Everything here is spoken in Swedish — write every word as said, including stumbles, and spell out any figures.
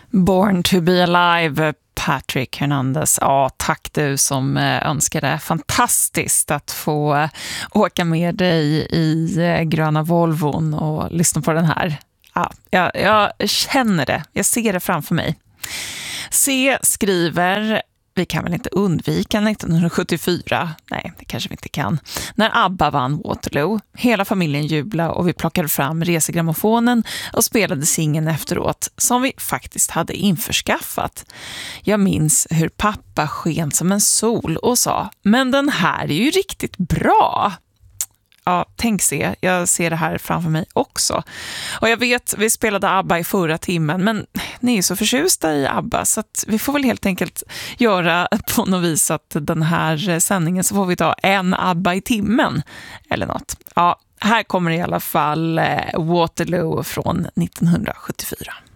Born to be alive, Patrick Hernandez. Ja, tack du som önskade. Fantastiskt att få åka med dig i gröna Volvon och lyssna på den här. Ja, jag, jag känner det. Jag ser det framför mig. C skriver: vi kan väl inte undvika nittonhundrasjuttiofyra? Nej, det kanske vi inte kan. När ABBA vann Waterloo. Hela familjen jublade och vi plockade fram resegrammofonen och spelade singeln efteråt som vi faktiskt hade införskaffat. Jag minns hur pappa sken som en sol och sa: men den här är ju riktigt bra. Ja, tänk se, jag ser det här framför mig också. Och jag vet, vi spelade ABBA i förra timmen, men ni är så förtjusta i ABBA så att vi får väl helt enkelt göra på något vis att den här sändningen så får vi ta en ABBA i timmen eller något. Ja, här kommer i alla fall Waterloo från nittonhundrasjuttiofyra.